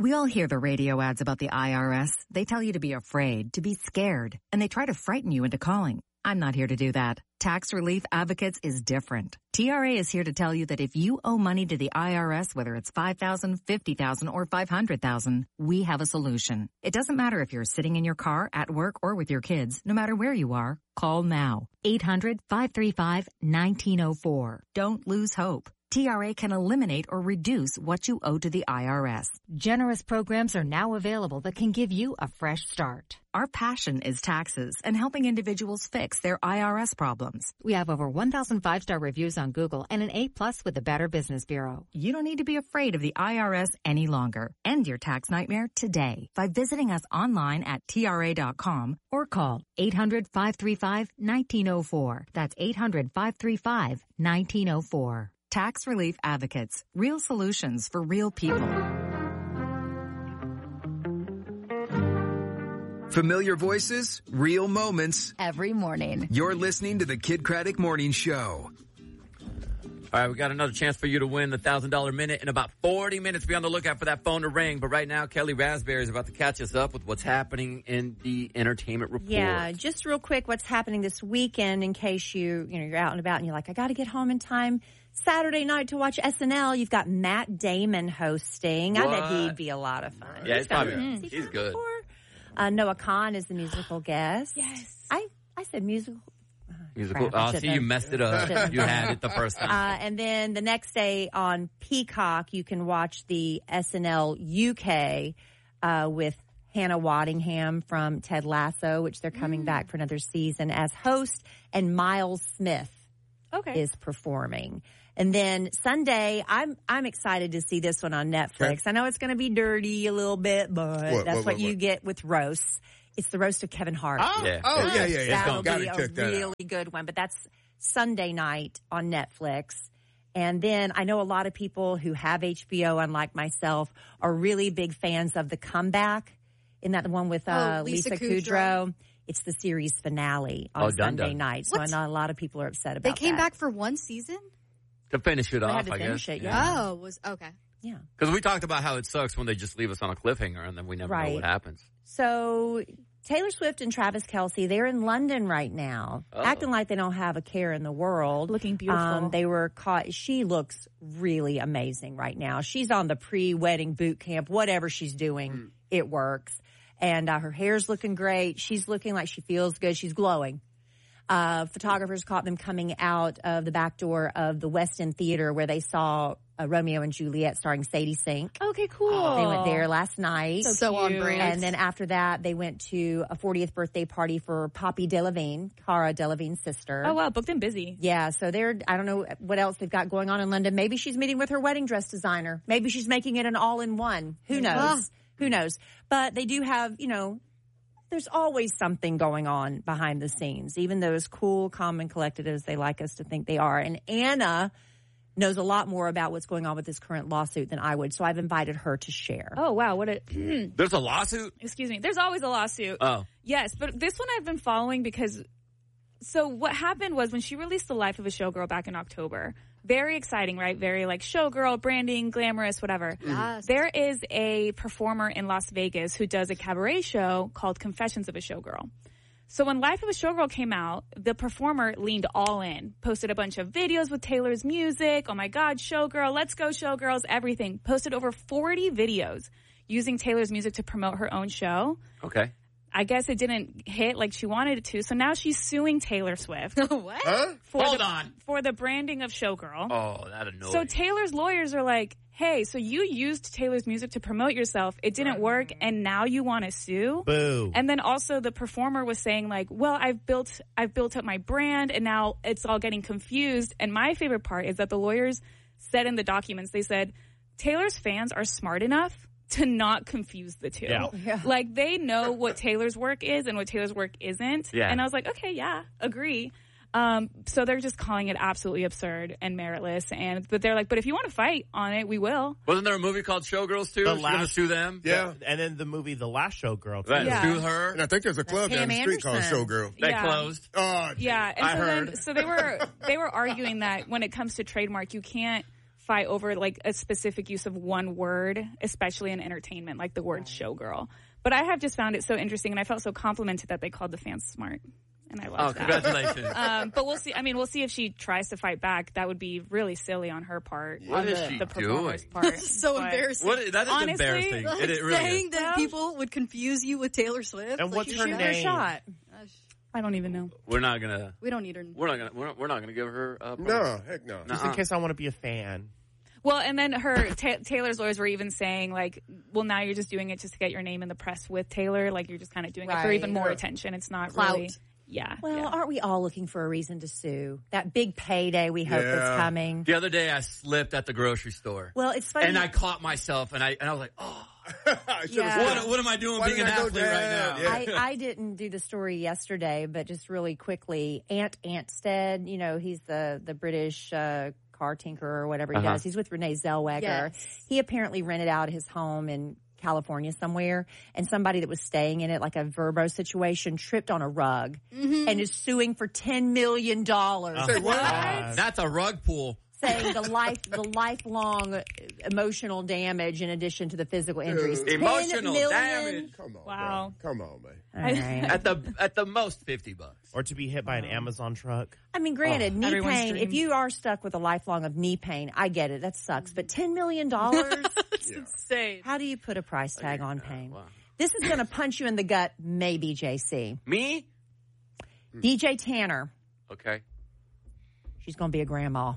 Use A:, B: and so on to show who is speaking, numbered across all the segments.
A: We all hear the radio ads about the IRS. They tell you to be afraid, to be scared, and they try to frighten you into calling. I'm not here to do that. Tax Relief Advocates is different. TRA is here to tell you that if you owe money to the IRS, whether it's $5,000, $50,000, or $500,000, we have a solution. It doesn't matter if you're sitting in your car, at work, or with your kids. No matter where you are, call now. 800-535-1904. Don't lose hope. TRA can eliminate or reduce what you owe to the IRS. Generous programs are now available that can give you a fresh start. Our passion is taxes and helping individuals fix their IRS problems. We have over 1,000 5-star reviews on Google and an A+ with the Better Business Bureau. You don't need to be afraid of the IRS any longer. End your tax nightmare today by visiting us online at TRA.com or call 800-535-1904. That's 800-535-1904. Tax Relief Advocates. Real solutions for real people.
B: Familiar voices, real moments.
C: Every morning.
B: You're listening to the Kid Craddock Morning Show.
D: All right, we got another chance for you to win the $1,000 minute in about 40 minutes. Be on the lookout for that phone to ring. But right now, Kelly Raspberry is about to catch us up with what's happening in the entertainment report.
E: Yeah, just real quick, what's happening this weekend in case you're out and about and you're like, I got to get home in time Saturday night to watch SNL. You've got Matt Damon hosting.
D: What?
E: I bet he'd be a lot of fun.
D: Yeah, he's good.
E: Noah Khan is the musical guest.
C: Yes.
E: I said musical.
D: Musical.
E: Crap,
D: Oh, see, you messed it up. You had it the first time.
E: And then the next day on Peacock, you can watch the SNL UK with Hannah Waddingham from Ted Lasso, which they're coming back for another season as host, and Miles Smith is performing. And then Sunday, I'm excited to see this one on Netflix.
F: Okay.
E: I know it's going to be dirty a little bit, but that's what you get with roasts. It's the roast of Kevin Hart.
F: Yeah.
E: That'll
F: Gotta
E: be a
F: check that
E: really
F: out.
E: good one. But that's Sunday night on Netflix. And then I know a lot of people who have HBO, unlike myself, are really big fans of The Comeback. Isn't that the one with Lisa Kudrow? It's the series finale on Sunday night. So I know a lot of people are upset about that.
C: They came back for one season?
D: To finish it
E: They
D: off,
E: had to
D: I
E: finish
D: guess.
E: it, yeah.
C: Oh, was okay.
E: Yeah.
D: Because we talked about how it sucks when they just leave us on a cliffhanger and then we never know what happens.
E: So Taylor Swift and Travis Kelce, they're in London right now, acting like they don't have a care in the world.
C: Looking beautiful.
E: They were caught. She looks really amazing right now. She's on the pre-wedding boot camp. Whatever she's doing, it works. And her hair's looking great. She's looking like she feels good. She's glowing. Photographers caught them coming out of the back door of the West End Theater where they saw Romeo and Juliet starring Sadie Sink.
C: Okay, cool.
E: They went there last night.
C: So on brand.
E: And then after that, they went to a 40th birthday party for Poppy Delevingne, Cara Delevingne's sister.
G: Oh, wow. Booked and busy.
E: Yeah, so I don't know what else they've got going on in London. Maybe she's meeting with her wedding dress designer. Maybe she's making it an all-in-one. Who knows? Who knows? But they do have, there's always something going on behind the scenes, even those cool, calm, and collected as they like us to think they are. And Anna knows a lot more about what's going on with this current lawsuit than I would, so I've invited her to share.
G: Oh, wow.
D: There's a lawsuit?
G: Excuse me. There's always a lawsuit.
D: Oh.
G: Yes, but this one I've been following because... So what happened was when she released The Life of a Showgirl back in October, very exciting, right? Very like showgirl, branding, glamorous, whatever.
C: Yes.
G: There is a performer in Las Vegas who does a cabaret show called Confessions of a Showgirl. So when Life of a Showgirl came out, the performer leaned all in, posted a bunch of videos with Taylor's music. Oh my God, Showgirl, let's go Showgirls, everything. Posted over 40 videos using Taylor's music to promote her own show.
D: Okay.
G: I guess it didn't hit like she wanted it to, so now she's suing Taylor Swift.
C: What?
F: Huh?
G: For the branding of Showgirl.
D: Oh, that annoys
G: So
D: me.
G: Taylor's lawyers are like, hey, so you used Taylor's music to promote yourself. It didn't work, and now you want to sue?
H: Boo.
G: And then also the performer was saying like, well, I've built up my brand, and now it's all getting confused. And my favorite part is that the lawyers said in the documents, they said, Taylor's fans are smart enough to not confuse the two.
H: Yeah.
G: Like, they know what Taylor's work is and what Taylor's work isn't.
D: Yeah.
G: And I was like, okay, yeah, agree. So they're just calling it absolutely absurd and meritless. But they're like, but if you want to fight on it, we will.
D: Wasn't there a movie called Showgirls, too? She's going to sue them?
F: Yeah.
H: And then the movie The Last Showgirl.
D: Right,
G: Yeah.
D: sue her?
F: And I think there's a club down the street called Showgirl.
D: They
G: Yeah.
D: closed.
F: Oh,
G: Yeah, and
D: I heard.
G: so they were arguing that when it comes to trademark, you can't fight over like a specific use of one word, especially in entertainment, like the word showgirl. But I have just found it so interesting, and I felt so complimented that they called the fans smart. And I love that.
D: Congratulations.
G: But we'll see. I mean, we'll see if she tries to fight back. That would be really silly on her part.
D: What is she
G: performer's
D: doing?
G: part.
C: So
G: But
C: embarrassing.
D: That is
G: honestly,
D: embarrassing.
C: Like
D: It really
C: saying
D: is.
C: that people would confuse you with Taylor Swift.
H: And
C: like,
H: what's
C: you
H: her
C: should-
H: name?
E: Shot.
G: I don't even know.
D: We're not gonna.
C: We don't need her.
D: We're not gonna give her.
F: No, heck no.
H: Just in case I want to be a fan.
G: Well, and then Taylor's lawyers were even saying, like, well, now you're just doing it just to get your name in the press with Taylor. Like, you're just kind of doing it for
E: Right.
G: even more attention. It's not
C: Clout.
G: really. Yeah.
E: Well,
G: yeah.
E: aren't we all looking for a reason to sue? That big payday we hope is coming.
D: The other day, I slipped at the grocery store.
E: Well, it's funny.
D: And I caught myself, and I was like, oh,
E: Yeah.
D: what am I doing
F: Why
D: being an
F: didn't I go
D: athlete right
F: down?
D: now?
F: Yeah.
E: I didn't do the story yesterday, but just really quickly, Ant Antstead, he's the British car tinkerer or whatever he does. He's with Renee Zellweger.
C: Yes.
E: He apparently rented out his home in California somewhere, and somebody that was staying in it, like a Verbo situation, tripped on a rug and is suing for $10 million.
F: Say what?
D: That's a rug pull.
E: Saying the lifelong emotional damage in addition to the physical injuries.
D: Emotional
E: 10 million.
D: damage.
F: Come on,
G: Wow.
F: bro. Come on, man.
E: All right.
D: At the most $50.
H: Or to be hit by an Amazon truck.
E: I mean, granted, knee
G: Everyone's
E: pain,
G: dream.
E: if you are stuck with a lifelong of knee pain, I get it. That sucks. But $10 million?
C: It's insane.
E: How do you put a price tag on pain?
D: Wow.
E: This is going to punch you in the gut, maybe, JC.
D: Me?
E: DJ Tanner.
D: Okay.
E: She's going to be a grandma.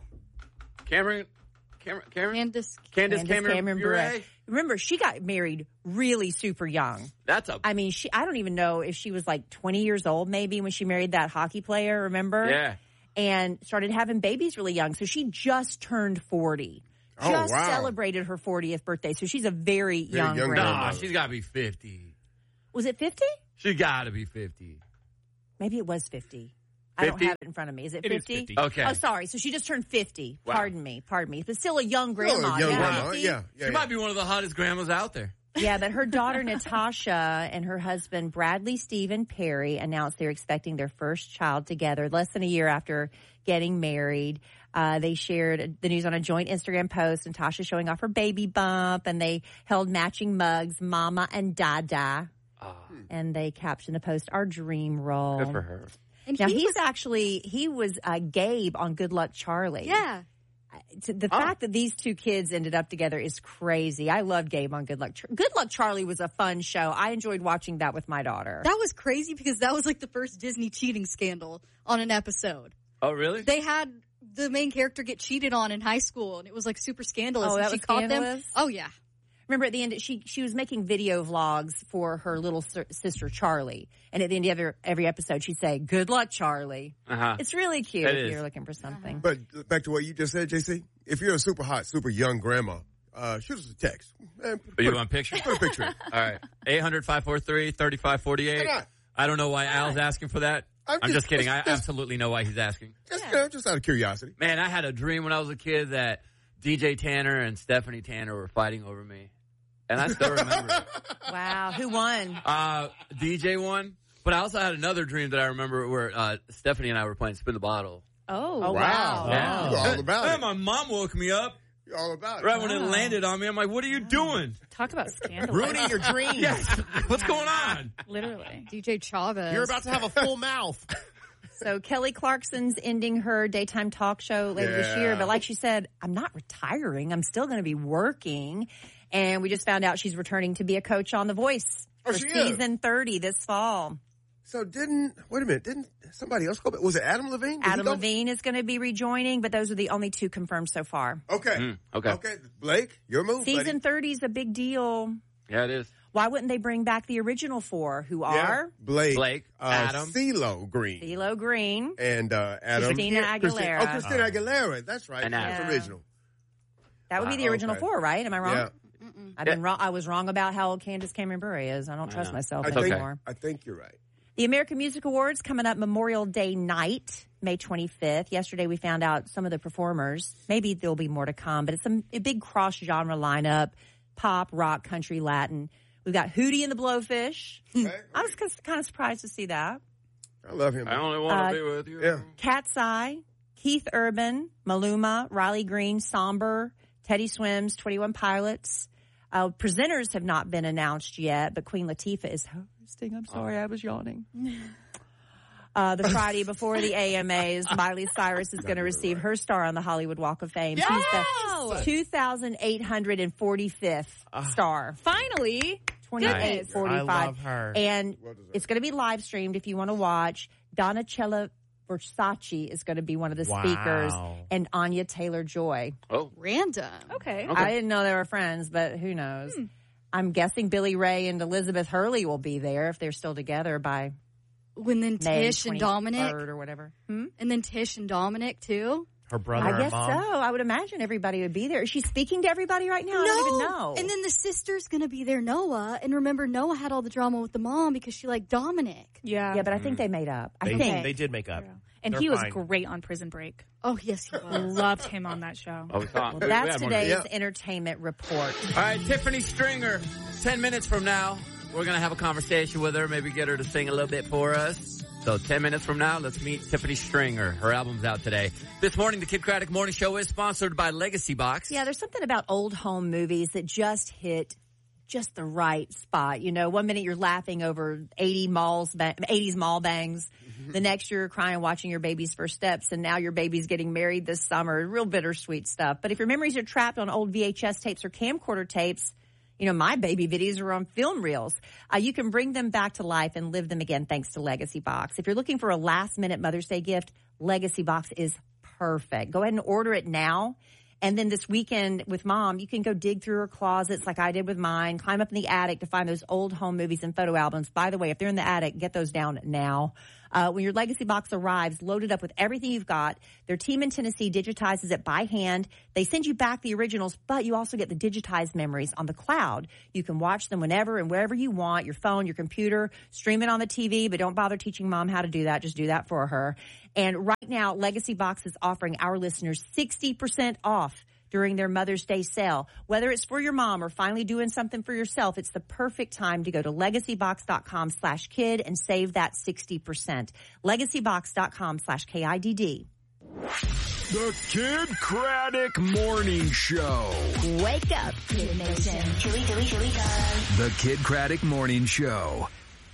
C: Candace
E: Cameron
D: Bure.
E: Bure. Remember, she got married really super young.
D: That's a
E: I mean, I don't even know if she was like 20 years old maybe when she married that hockey player, remember?
D: yeah.
E: And started having babies really young. So she just turned 40.
F: Oh,
E: Just
F: wow.
E: celebrated her 40th birthday. So she's a very young
F: young
E: grandma.
D: Nah, she's got to be 50.
E: Was it 50?
D: She got to be 50.
E: Maybe it was 50. I don't
D: 50?
E: have it in front of me. Is it 50?
H: It is 50.
D: Okay.
E: Oh, sorry. So she just turned 50.
D: Wow.
E: Pardon me. But still a young grandma.
F: Young
E: yeah.
F: grandma.
E: 50?
F: Yeah.
D: She might be one of the hottest grandmas out there.
E: Yeah, but her daughter Natasha and her husband Bradley Stephen Perry announced they're expecting their first child together less than a year after getting married. They shared the news on a joint Instagram post, and Tasha showing off her baby bump, and they held matching mugs, Mama and Dada. And they captioned the post, "Our dream role."
D: Good for her.
C: And
E: Now,
C: he
E: he was Gabe on Good Luck Charlie.
C: yeah.
E: The fact that these two kids ended up together is crazy. I loved Gabe on Good Luck. Good Luck Charlie was a fun show. I enjoyed watching that with my daughter.
C: That was crazy because that was like the first Disney cheating scandal on an episode.
D: Oh, really?
C: They had the main character get cheated on in high school, and it was like super scandalous.
E: Oh,
C: and
E: that
C: she
E: was
C: caught
E: scandalous?
C: them. Oh yeah.
E: Remember at the end, she was making video vlogs for her little sister Charlie, and at the end of every episode, she'd say, "Good luck, Charlie." It's really cute
D: It
E: if
D: is.
E: you're looking for something.
F: But back to what you just said, JC. If you're a super hot, super young grandma, shoot us a text. Man,
D: But you want pictures?
F: put a picture in.
D: All right. 800-543-3548.
F: Why not?
D: I don't know why Al's asking for that.
F: I'm
D: I'm just kidding. I
F: just-
D: absolutely know why he's asking.
F: Just out of curiosity.
D: Man, I had a dream when I was a kid that DJ Tanner and Stephanie Tanner were fighting over me. And I still remember it.
E: Wow, who won?
D: DJ won. But I also had another dream that I remember where Stephanie and I were playing Spin the Bottle.
G: Oh,
E: wow.
D: Yeah.
F: You're all about it.
D: My mom woke me up
F: You're all about it.
D: right when it landed on me. I'm like, what are you doing?
G: Talk about scandal.
H: Ruining your dreams.
D: Yes. What's going on?
G: Literally.
C: DJ Chavez.
H: You're about to have a full mouth.
E: So Kelly Clarkson's ending her daytime talk show later this year. But like she said, I'm not retiring. I'm still going to be working. And we just found out she's returning to be a coach on The Voice for
F: she is?
E: season 30 this fall.
F: So didn't somebody else go back? Was it Adam Levine? Did he
E: Adam
F: go?
E: Levine is going to be rejoining, but those are the only two confirmed so far.
F: Okay.
D: Okay.
F: Blake, your move,
E: Season
F: buddy.
E: 30 is a big deal.
D: Yeah, it is.
E: Why wouldn't they bring back the original four who
F: Yeah.
E: are
F: Blake,
D: Adam.
F: CeeLo Green,
E: CeeLo Green,
F: and Adam.
E: Christina Aguilera.
F: Christina Aguilera. That's right.
D: And
F: That's
E: Adam.
F: original.
E: That would be the original
F: Okay.
E: four, right? Am I wrong?
F: Yeah.
E: I've been wrong. I was wrong about how old Candace Cameron Bure is. I don't trust myself anymore.
F: I think you're right.
E: The American Music Awards coming up Memorial Day night, May 25th. Yesterday we found out some of the performers. Maybe there'll be more to come, but it's a big cross-genre lineup, pop, rock, country, Latin. We've got Hootie and the Blowfish. I was kind of surprised to see that.
F: I love him.
D: I only want to be with you.
F: Yeah.
E: Cat's Eye, Keith Urban, Maluma, Riley Green, Somber, Teddy Swims, 21 Pilots. Presenters have not been announced yet, but Queen Latifah is hosting. I'm sorry, I was yawning. The Friday before the AMAs, Miley Cyrus is going to receive her star on the Hollywood Walk of Fame.
G: Yes!
E: She's the 2,845th star.
G: Finally.
E: 2845.
H: I love her.
E: And it's going to be live streamed if you want to watch. Donatella Versace is going to be one of the speakers, and Anya Taylor-Joy.
D: Oh,
C: Random.
G: Okay.
E: I didn't know they were friends, but who knows? I'm guessing Billy Ray and Elizabeth Hurley will be there if they're still together by
C: When then
E: May
C: Tish and Dominic.
E: or whatever.
C: And then Tish and Dominic, too.
H: Her brother
E: I guess
H: and mom.
E: so. I would imagine everybody would be there. Is she speaking to everybody right now? I don't even know.
C: And then the sister's going to be there, Noah. And remember, Noah had all the drama with the mom because she liked Dominic.
G: Yeah.
E: Yeah, but I think they made up. I
H: They,
E: think.
H: they did make up.
G: And
H: They're
G: he was
H: fine.
G: great on Prison Break.
C: Oh, yes, he was.
G: Loved him on that show.
D: we thought.
E: Well, that's
D: We had more to
E: today's entertainment report.
D: All right, Tiffany Stringer. 10 minutes from now, we're going to have a conversation with her, maybe get her to sing a little bit for us. So 10 minutes from now, let's meet Tiffany Stringer. Her album's out today. This morning, the Kid Craddock Morning Show is sponsored by Legacy Box.
E: Yeah, there's something about old home movies that just hit just the right spot. You know, one minute you're laughing over 80s mall bangs. The next you're crying watching your baby's first steps, and now your baby's getting married this summer. Real bittersweet stuff. But if your memories are trapped on old VHS tapes or camcorder tapes, you know, my baby videos are on film reels. You can bring them back to life and live them again thanks to Legacy Box. If you're looking for a last-minute Mother's Day gift, Legacy Box is perfect. Go ahead and order it now. And then this weekend with Mom, you can go dig through her closets like I did with mine, climb up in the attic to find those old home movies and photo albums. By the way, if they're in the attic, get those down now. When your Legacy Box arrives, loaded up with everything you've got, their team in Tennessee digitizes it by hand. They send you back the originals, but you also get the digitized memories on the cloud. You can watch them whenever and wherever you want, your phone, your computer, stream it on the TV, but don't bother teaching Mom how to do that. Just do that for her. And right now, Legacy Box is offering our listeners 60% off during their Mother's Day sale. Whether it's for your mom or finally doing something for yourself, it's the perfect time to go to legacybox.com/kid and save that 60%. Legacybox.com/KIDD.
B: The Kid Craddock Morning Show.
I: Wake up, Kid Nation. Here we go.
B: The Kid Craddock Morning Show.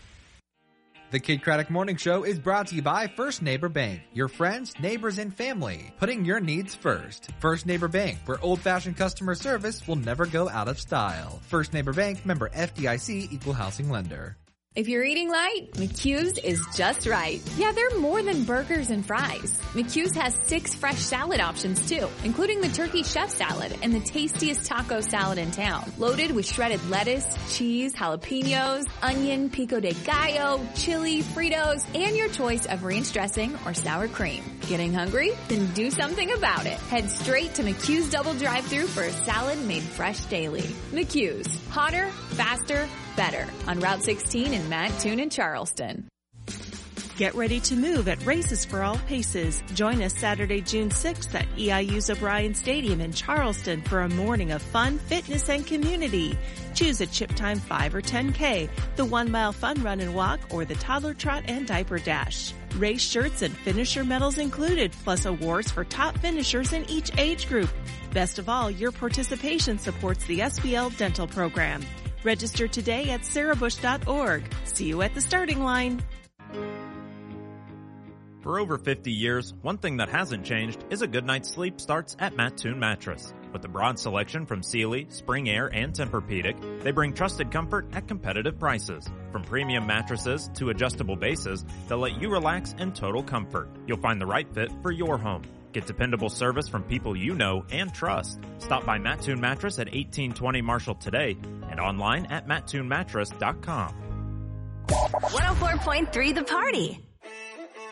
J: The Kid Craddock Morning Show is brought to you by First Neighbor Bank. Your friends, neighbors, and family. Putting your needs first. First Neighbor Bank, where old-fashioned customer service will never go out of style. First Neighbor Bank, member FDIC, equal housing lender.
K: If you're eating light, McHugh's is just right. Yeah, they're more than burgers and fries. McHugh's has 6 fresh salad options too, including the turkey chef salad and the tastiest taco salad in town. Loaded with shredded lettuce, cheese, jalapenos, onion, pico de gallo, chili, Fritos, and your choice of ranch dressing or sour cream. Getting hungry? Then do something about it. Head straight to McHugh's Double Drive-Thru for a salad made fresh daily. McHugh's. Hotter, faster, better. On Route 16 in Mattoon and Charleston.
L: Get ready to move at Races for All Paces. Join us Saturday, June 6th at EIU's O'Brien Stadium in Charleston for a morning of fun, fitness, and community. Choose a Chip Time 5 or 10K, the 1 mile fun run and walk, or the toddler trot and diaper dash. Race shirts and finisher medals included, plus awards for top finishers in each age group. Best of all, your participation supports the SBL dental program. Register today at sarahbush.org. See you at the starting line.
M: For over 50 years, one thing that hasn't changed is a good night's sleep starts at Mattoon Mattress. With a broad selection from Sealy, Spring Air, and Tempur-Pedic, they bring trusted comfort at competitive prices. From premium mattresses to adjustable bases, they'll let you relax in total comfort. You'll find the right fit for your home. Get dependable service from people you know and trust. Stop by Mattoon Mattress at 1820 Marshall today and online at mattoonmattress.com.
I: 104.3 The Party.